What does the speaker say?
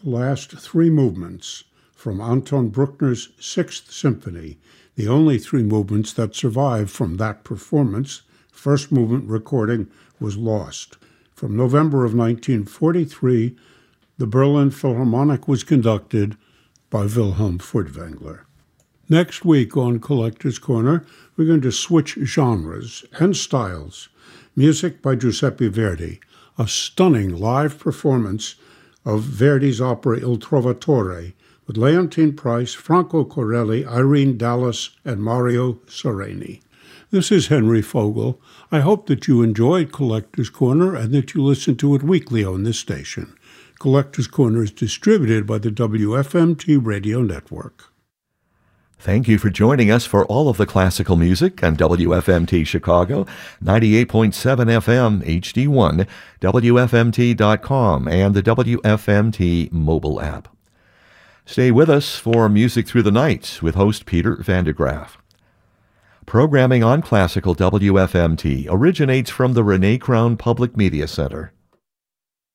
the last three movements from Anton Bruckner's Sixth Symphony, the only three movements that survived from that performance. First movement recording was lost. From November of 1943, the Berlin Philharmonic was conducted by Wilhelm Furtwängler. Next week on Collector's Corner, we're going to switch genres and styles. Music by Giuseppe Verdi, a stunning live performance of Verdi's opera Il Trovatore, with Leontyne Price, Franco Corelli, Irene Dallas, and Mario Sereni. This is Henry Fogel. I hope that you enjoyed Collector's Corner and that you listen to it weekly on this station. Collector's Corner is distributed by the WFMT Radio Network. Thank you for joining us for all of the classical music on WFMT Chicago, 98.7 FM HD1, WFMT.com, and the WFMT mobile app. Stay with us for Music Through the Night with host Peter Vandegraff. Programming on Classical WFMT originates from the Renee Crown Public Media Center.